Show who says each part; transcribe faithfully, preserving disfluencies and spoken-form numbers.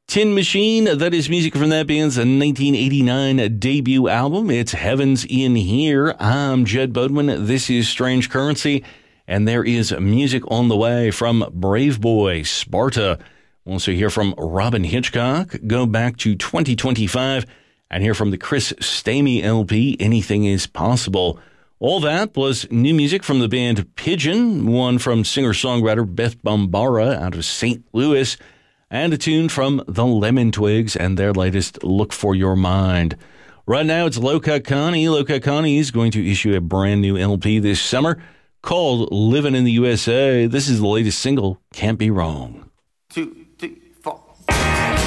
Speaker 1: Tin Machine, that is music from that band's nineteen eighty-nine debut album. It's Heaven's in Here. I'm Jed Bodwin. This is Strange Currency, and there is music on the way from Brave Boy, Sparta. We'll also hear from Robin Hitchcock, go back to twenty twenty-five, and hear from the Chris Stamey L P, Anything is Possible. All that plus new music from the band Pigeon, one from singer-songwriter Beth Bombara out of Saint Louis, and a tune from the Lemon Twigs and their latest Look for Your Mind. Right now, it's Low-Cut Connie. Low-Cut Connie is going to issue a brand new L P this summer called Living in the U S A. This is the latest single, Can't Be Wrong.
Speaker 2: Two.